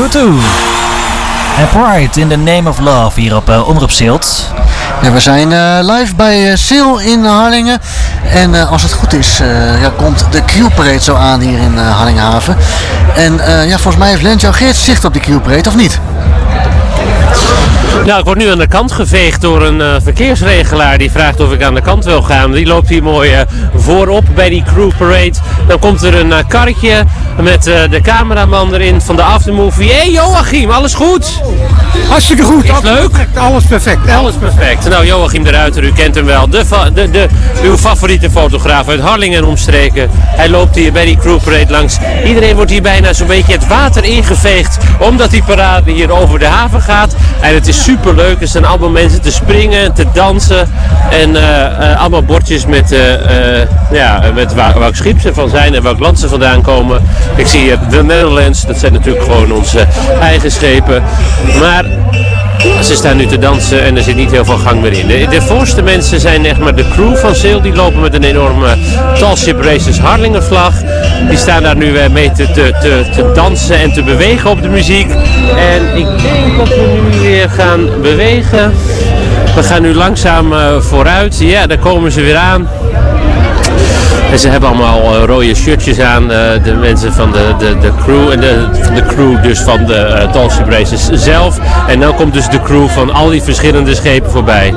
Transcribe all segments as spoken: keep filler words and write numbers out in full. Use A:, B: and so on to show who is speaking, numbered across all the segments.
A: U twee. En Pride in the Name of Love hier op uh, Omroep Zilt.
B: Ja, we zijn uh, live bij uh, Sil in Harlingen. En uh, als het goed is, uh, ja, komt de Crew Parade zo aan hier in uh, Harlingenhaven. En uh, ja, volgens mij heeft Lentjo Geert zicht op die Crew Parade, of niet?
C: Nou, ik word nu aan de kant geveegd door een uh, verkeersregelaar die vraagt of ik aan de kant wil gaan. Die loopt hier mooi uh, voorop bij die Crew Parade. Dan komt er een uh, karretje met uh, de cameraman erin van de Aftermovie. Hé hey, Joachim, alles goed?
D: Hartstikke goed.
C: Is het leuk?
D: Perfect, alles perfect. Hè?
C: Alles perfect. Nou, Joachim de Ruiter, u kent hem wel. De, de, de, uw favoriete fotograaf uit Harlingen en omstreken. Hij loopt hier bij die Crew Parade langs. Iedereen wordt hier bijna zo'n beetje het water ingeveegd, omdat die parade hier over de haven gaat. En het is super leuk. Er zijn allemaal mensen te springen, te dansen. En uh, uh, allemaal bordjes met, uh, uh, ja, met waar, welk schip ze van zijn en welk land ze vandaan komen. Ik zie hier de Netherlands. Dat zijn natuurlijk gewoon onze eigen schepen. Maar ze staan nu te dansen en er zit niet heel veel gang meer in. De, de voorste mensen zijn echt maar de crew van Sil. Die lopen met een enorme Tall Ship Races Harlingen vlag. Die staan daar nu mee te, te, te, te dansen en te bewegen op de muziek. En ik denk dat we nu weer gaan bewegen. We gaan nu langzaam uh, vooruit. Ja, daar komen ze weer aan. En ze hebben allemaal uh, rode shirtjes aan, uh, de mensen van de, de, de crew en de, de crew dus van de uh, Tall Ship Races zelf. En dan komt dus de crew van al die verschillende schepen voorbij.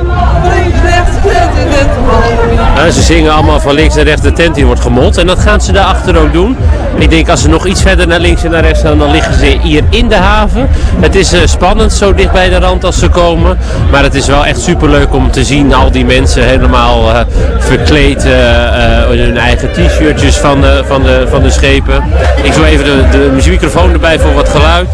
C: Uh, ze zingen allemaal van links naar rechts, de tent die wordt gemold en dat gaan ze daarachter ook doen. Ik denk als ze nog iets verder naar links en naar rechts gaan, dan liggen ze hier in de haven. Het is uh, spannend zo dicht bij de rand als ze komen, maar het is wel echt super leuk om te zien al die mensen helemaal uh, verkleed uh, uh, hun eigen t-shirtjes van de, van, de, van de schepen. Ik doe even de, de microfoon erbij voor wat geluid.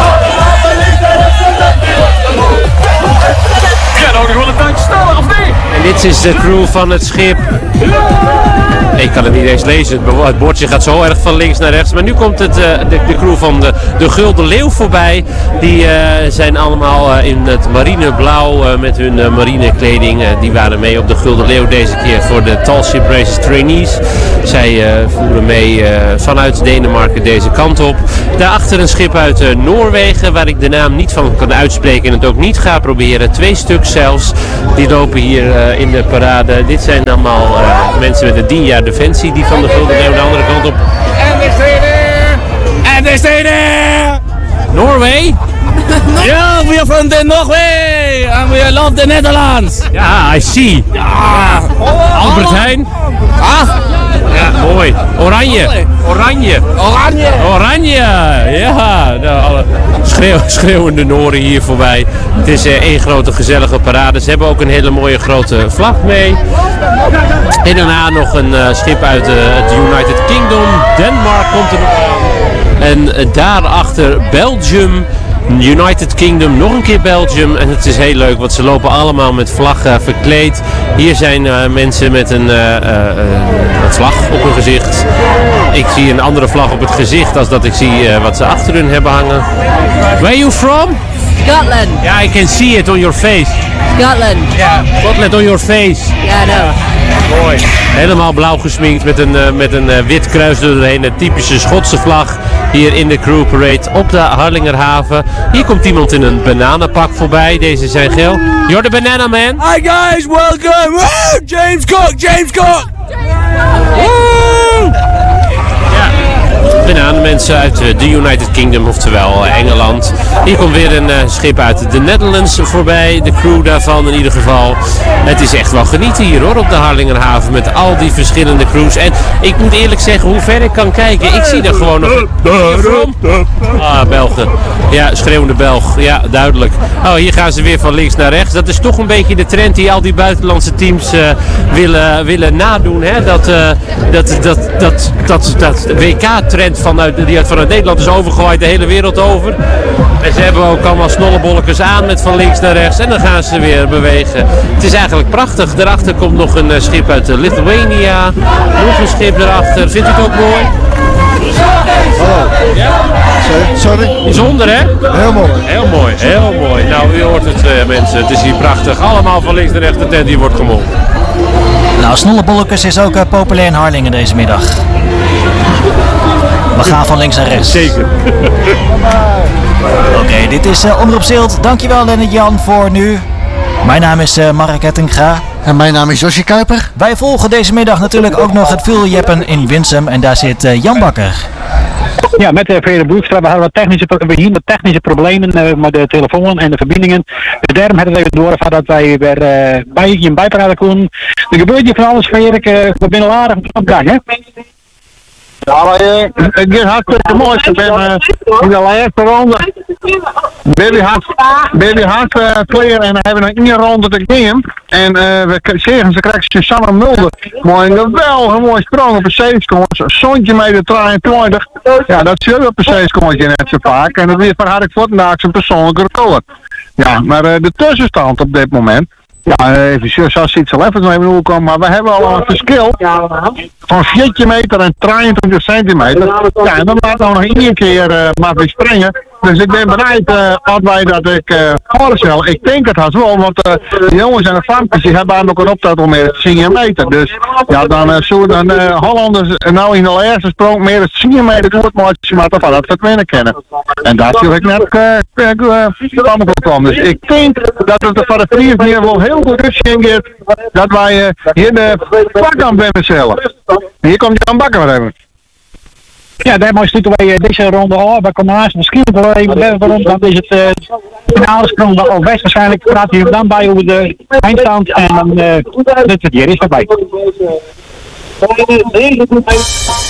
C: Ja, nou, ik wil het tandje sneller of niet? En dit is de crew van het schip. Ik kan het niet eens lezen, het bordje gaat zo erg van links naar rechts. Maar nu komt het, uh, de, de crew van de, de Gulden Leeuw voorbij. Die uh, zijn allemaal uh, in het marineblauw uh, met hun uh, marinekleding. Uh, die waren mee op de Gulden Leeuw deze keer voor de Tall Ship Races Trainees. Zij uh, voeren mee uh, vanuit Denemarken deze kant op. Daarachter een schip uit uh, Noorwegen waar ik de naam niet van kan uitspreken en het ook niet ga proberen. Twee stuks zelfs. Die lopen hier uh, in de parade. Dit zijn allemaal uh, mensen met een tien jaar defensie die van de Gulden Leeuw de andere kant op. En we staan er! En we staan er! Norway?
E: Ja, we are from the Norway and we love the Netherlands.
C: Ja, I see. Ja. Albert Heijn.
E: Ah,
C: ja, mooi. Oranje. Oranje.
E: Oranje.
C: Oranje. Ja, nou, alle schreeuw, schreeuwende Noren hier voorbij. Het is uh, één grote gezellige parade. Ze hebben ook een hele mooie grote vlag mee. En daarna nog een uh, schip uit uh, het United Kingdom. Denmark komt er nog aan. En uh, daarachter Belgium. United Kingdom, nog een keer Belgium en het is heel leuk, want ze lopen allemaal met vlaggen verkleed. Hier zijn uh, mensen met een, uh, uh, een vlag op hun gezicht. Ik zie een andere vlag op het gezicht als dat ik zie uh, wat ze achter hun hebben hangen. Where are you from?
F: Scotland.
C: Yeah, I can see it on your face.
F: Scotland.
C: Ja, yeah. Scotland on your face.
F: Ja, no.
C: Mooi. Helemaal blauw gesminkt met een, uh, met een uh, wit kruis doorheen. Een typische Schotse vlag hier in de Crew Parade op de Harlingerhaven. Hier komt iemand in een bananenpak voorbij. Deze zijn geel. You're the banana man.
E: Hi guys, welcome. Woo! James Cook, James Cook. Woo!
C: Ja, bananenmensen uit de United Kingdom, oftewel Engeland. Hier komt weer een uh, schip uit de Netherlands voorbij. De crew daarvan in ieder geval. Het is echt wel genieten hier hoor, op de Harlingerhaven met al die verschillende crews. En ik moet eerlijk zeggen, hoe ver ik kan kijken, ik zie er gewoon nog... Ah, Belgen. Ja, schreeuwende Belg. Ja, duidelijk. Oh, hier gaan ze weer van links naar rechts. Dat is toch een beetje de trend die al die buitenlandse teams uh, willen, willen nadoen. Hè? Dat, uh, dat, dat, dat, dat, dat W K-trend vanuit, die uit vanuit Nederland is overgewaaid de hele wereld over. En ze hebben ook allemaal snollebolletjes aan met van links naar rechts. En dan gaan ze weer bewegen. Het is eigenlijk prachtig. Daarachter komt nog een uh, schip uit uh, Lithuania. Nog een schip erachter. Vindt u het ook mooi?
D: Hallo.
C: Ja?
D: Sorry?
C: Bijzonder hè?
D: Heel mooi.
C: Heel mooi, heel mooi. Nou, u hoort het uh, mensen. Het is hier prachtig. Allemaal van links naar rechts. De tent hier wordt gemold.
A: Nou, snollebolletjes is ook uh, populair in Harlingen deze middag. We gaan van links naar rechts.
C: Zeker.
A: Oké, dit is uh, Omroep Zilt. Dankjewel Lennart Jan voor nu. Mijn naam is uh, Mark Hettinga.
B: En mijn naam is Josje Kuiper.
A: Wij volgen deze middag natuurlijk ook nog het vuurjeppen in Winsum. En daar zit uh, Jan Bakker.
F: Ja, met de Verenigde Boekstra. We hadden wat technische, we hier wat technische problemen uh, met de telefoon en de verbindingen. Dus daarom hebben we even doorgehad dat wij weer uh, bij je bijpraten konden. Er gebeurt hier van alles, Erik. Uh, we zijn aardig op gang, hè?
G: Ja, maar uh, het is hartstikke mooi. Ik ben uh, in de laatste ronde. Baby had, baby had uh, clear en dan hebben we nog één ronde te gaan. En uh, we zeggen ze krijgen Susanne Mulder. Maar een geweldige mooie sprong op een zeeskomst. Zontje mee de drieëntwintig. Ja, dat zie je op een zeeskomstje net zo vaak. En dat is voor had ik voor vandaag zijn persoonlijke record. Ja, maar uh, de tussenstand op dit moment. Ja, even zoals iets al even even komen, maar we hebben al een verschil van veertien meter en drieëntwintig centimeter. Ja, en dan laat we nog één keer uh, maar weer springen. Dus ik ben bereid, uh, als wij dat ik uh, voorstel. Ik denk het haast wel, want uh, de jongens en de vampjes die hebben ook een opdracht om meer dan tien meter. Dus ja, dan uh, zullen dan uh, Hollanders nou in de eerste sprong meer dan tien meter goed maken, maar dat we dat verdwijnen kennen. En daar zie ik net uh, uh, uh, komen. Dus ik denk dat het voor de vier meer wel heel goed uitzien dat wij uh, hier de pak aan binnen zelf. Hier komt Jan Bakker weer even.
F: Ja, daarmee sluiten wij deze ronde af. We komen naast misschien voor even waarom. Dan is het uh, finale sprong al best waarschijnlijk. Praten we dan bij over de eindstand en dan uh, zit het hier is erbij.